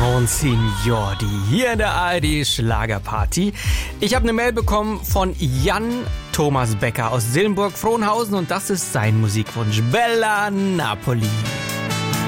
und Signori hier in der ARD Schlagerparty. Ich habe eine Mail bekommen von Jan Thomas Becker aus Sillenburg-Frohnhausen und das ist sein Musikwunsch. Bella Napoli.